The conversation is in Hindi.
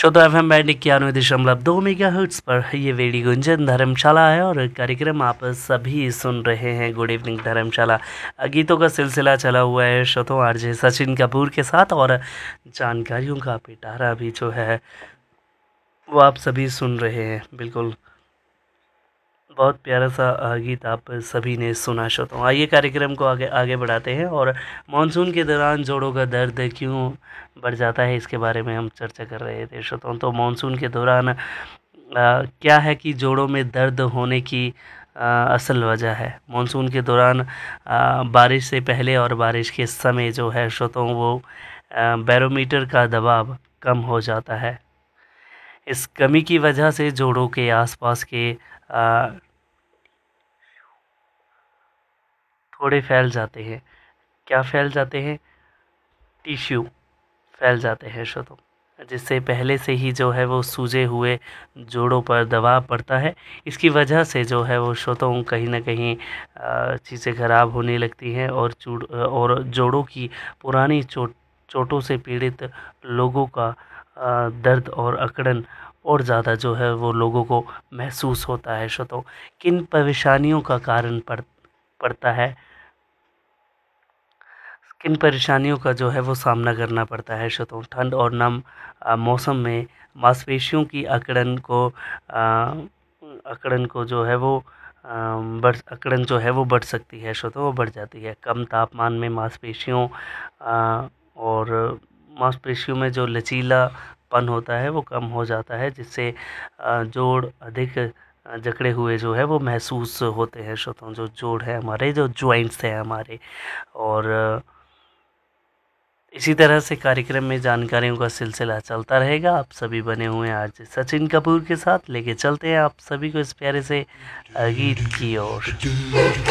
श्रोता FM बैंड 91.2 मेगाहर्ट्ज़ पर ये वेडी गुंजन धर्मशाला है और कार्यक्रम आप सभी सुन रहे हैं। गुड इवनिंग धर्मशाला। गीतों का सिलसिला चला हुआ है श्रोता आरजे सचिन कपूर के साथ और जानकारियों का पिटारा भी जो है वो आप सभी सुन रहे हैं। बिल्कुल बहुत प्यारा सा गीत आप सभी ने सुना श्रोता। आइए कार्यक्रम को आगे बढ़ाते हैं और मानसून के दौरान जोड़ों का दर्द क्यों बढ़ जाता है इसके बारे में हम चर्चा कर रहे थे श्रोता। तो मानसून के दौरान क्या है कि जोड़ों में दर्द होने की असल वजह है। मानसून के दौरान बारिश से पहले और बारिश के समय जो है श्रोताओं वो बैरोमीटर का दबाव कम हो जाता है। इस कमी की वजह से जोड़ों के आसपास के थोड़े फैल जाते हैं। क्या फैल जाते हैं? टिश्यू फैल जाते हैं श्रोताओं, जिससे पहले से ही जो है वो सूजे हुए जोड़ों पर दबाव पड़ता है। इसकी वजह से जो है वो श्रोताओं कहीं ना कहीं चीज़ें खराब होने लगती हैं और जोड़ों की पुरानी चोटों से पीड़ित लोगों का दर्द और अकड़न और ज़्यादा जो है वो लोगों को महसूस होता है श्रोताओं। किन परेशानियों का कारण पड़ता है, किन परेशानियों का जो है वो सामना करना पड़ता है श्रोताओं। ठंड और नम मौसम में मांसपेशियों की अकड़न को जो है वो अकड़न जो है वो बढ़ सकती है श्रोताओं, वो बढ़ जाती है। कम तापमान में मांसपेशियों में जो लचीलापन होता है वो कम हो जाता है, जिससे जोड़ अधिक जकड़े हुए जो है वो महसूस होते हैं श्रोताओं। जो जोड़ है हमारे, जो जॉइंट्स हैं हमारे, और इसी तरह से कार्यक्रम में जानकारियों का सिलसिला चलता रहेगा। आप सभी बने हुए हैं आज सचिन कपूर के साथ। लेके चलते हैं आप सभी को इस प्यारे से गीत की ओर।